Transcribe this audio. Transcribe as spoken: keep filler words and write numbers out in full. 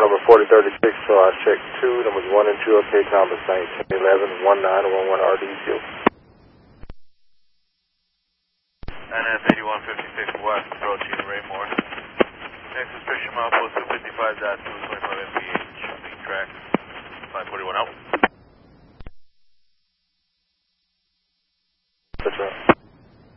number forty thirty-six, so I checked two, numbers one and two, okay, numbers nineteen eleven, one nine one one R D C. N S eighty-one fifty-six West, approaching Raymore. Next suspicion, mile post two fifty-five, two twenty-five M P H, being tracked, five forty-one out.